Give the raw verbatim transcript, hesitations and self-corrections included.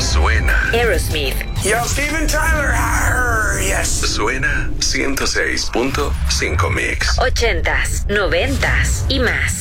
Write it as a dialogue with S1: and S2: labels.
S1: suena.
S2: Aerosmith.
S3: Yo, Steven Tyler. Arr, yes.
S1: Suena ciento seis punto cinco Mix.
S2: Ochentas, noventas y más.